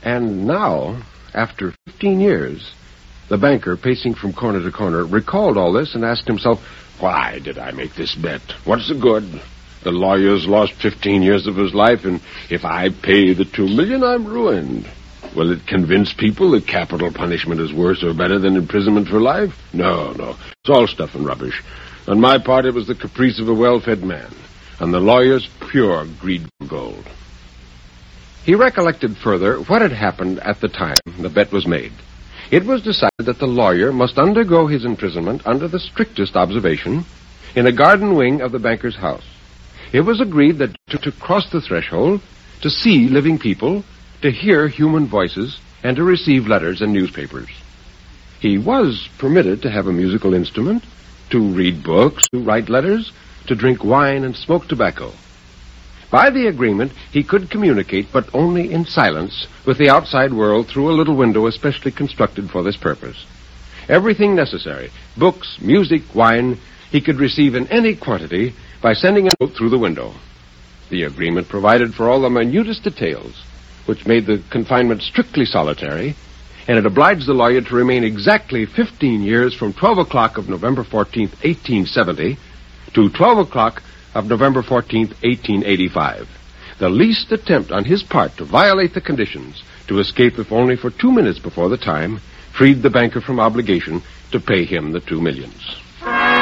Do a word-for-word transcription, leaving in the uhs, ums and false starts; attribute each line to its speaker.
Speaker 1: And now, after fifteen years, the banker, pacing from corner to corner, recalled all this and asked himself, why did I make this bet? What's the good? The lawyer's lost fifteen years of his life, and if I pay the two million, I'm ruined. Will it convince people that capital punishment is worse or better than imprisonment for life? No, no. It's all stuff and rubbish. On my part, it was the caprice of a well-fed man, and the lawyer's pure greed for gold. He recollected further what had happened at the time the bet was made. It was decided that the lawyer must undergo his imprisonment under the strictest observation in a garden wing of the banker's house. It was agreed that to, to cross the threshold, to see living people, to hear human voices, and to receive letters and newspapers. He was permitted to have a musical instrument, to read books, to write letters, to drink wine and smoke tobacco. By the agreement, he could communicate, but only in silence, with the outside world through a little window especially constructed for this purpose. Everything necessary, books, music, wine, he could receive in any quantity by sending a note through the window. The agreement provided for all the minutest details, which made the confinement strictly solitary, and it obliged the lawyer to remain exactly fifteen years from twelve o'clock of November fourteenth, eighteen seventy, to twelve o'clock of November fourteenth, eighteen eighty-five. The least attempt on his part to violate the conditions, to escape if only for two minutes before the time, freed the banker from obligation to pay him the two millions.